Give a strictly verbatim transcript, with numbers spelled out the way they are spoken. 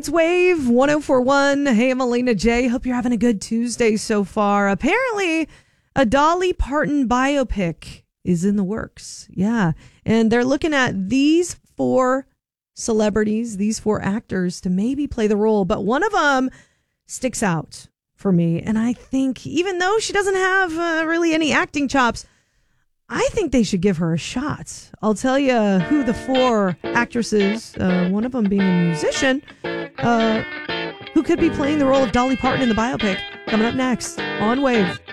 It's Wave one oh four point one. Hey, I'm Elena J. Hope you're having a good Tuesday so far. Apparently, a Dolly Parton biopic is in the works. Yeah. And they're looking at these four celebrities, these four actors to maybe play the role. But one of them sticks out for me. And I think even though she doesn't have uh, really any acting chops, I think they should give her a shot. I'll tell you who the four actresses, uh, one of them being a musician, uh, who could be playing the role of Dolly Parton in the biopic, coming up next on Wave.